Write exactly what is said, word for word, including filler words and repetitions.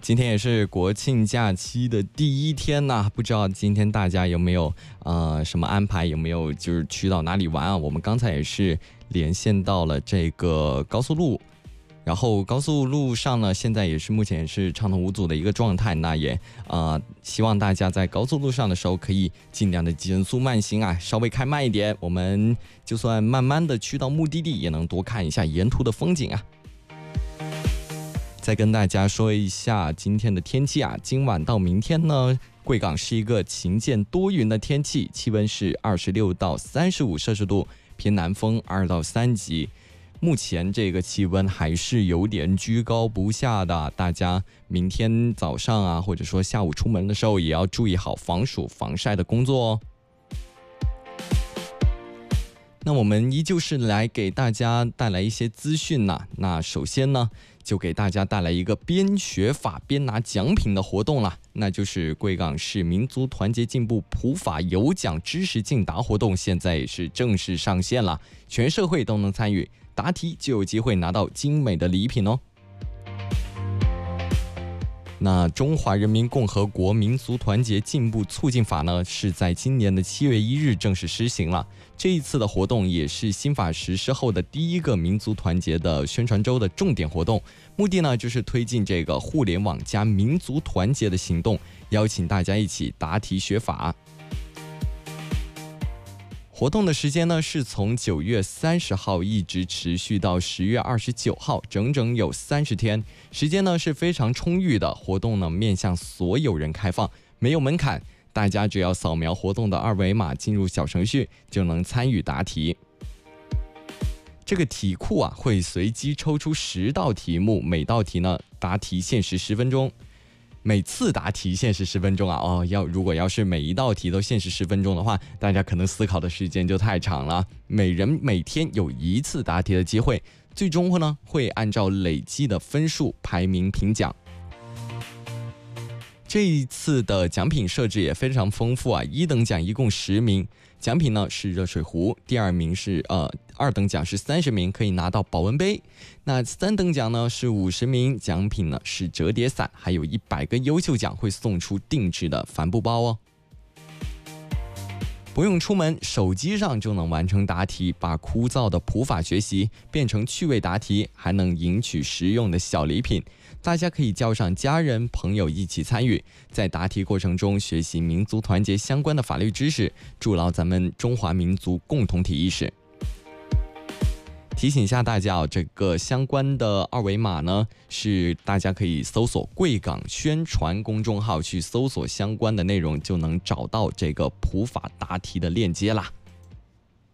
今天也是国庆假期的第一天呐、啊，不知道今天大家有没有呃什么安排，有没有就是去到哪里玩啊？我们刚才也是连线到了这个高速路，然后高速路上呢，现在也是目前也是畅通无阻的一个状态。那也呃希望大家在高速路上的时候可以尽量的减速慢行啊，稍微开慢一点。我们就算慢慢的去到目的地，也能多看一下沿途的风景啊。再跟大家说一下今天的天气啊，今晚到明天呢，贵港是一个晴间多云的天气，气温是二十六到三十五摄氏度，偏南风二到三级。目前这个气温还是有点居高不下的，大家明天早上啊，或者说下午出门的时候，也要注意好防暑防晒的工作哦。那我们依旧是来给大家带来一些资讯呐。那首先呢，就给大家带来一个边学法边拿奖品的活动了，那就是贵港市民族团结进步普法有奖知识竞答活动，现在也是正式上线了，全社会都能参与，答题就有机会拿到精美的礼品哦。那中华人民共和国民族团结进步促进法呢，是在今年的七月一日正式施行了。这一次的活动也是新法实施后的第一个民族团结的宣传周的重点活动，目的呢就是推进这个互联网加民族团结的行动，邀请大家一起答题学法。活动的时间呢是从九月三十号一直持续到十月二十九号，整整有三十天，时间呢是非常充裕的。活动呢面向所有人开放，没有门槛，大家只要扫描活动的二维码进入小程序就能参与答题。这个题库啊会随机抽出十道题目，每道题呢答题限时十分钟。每次答题限时十分钟啊！哦，要如果要是每一道题都限时十分钟的话，大家可能思考的时间就太长了。每人每天有一次答题的机会，最终呢会按照累积的分数排名评奖。这一次的奖品设置也非常丰富啊！一等奖一共十名，奖品呢是热水壶；第二名是呃二等奖是三十名，可以拿到保温杯。那三等奖呢是五十名，奖品呢是折叠伞，还有一百个优秀奖会送出定制的帆布包哦。不用出门，手机上就能完成答题，把枯燥的普法学习变成趣味答题，还能赢取实用的小礼品。大家可以叫上家人朋友一起参与，在答题过程中学习民族团结相关的法律知识，筑牢咱们中华民族共同体意识。提醒一下大家哦，这个相关的二维码呢，是大家可以搜索贵港宣传公众号去搜索相关的内容，就能找到这个普法答题的链接啦。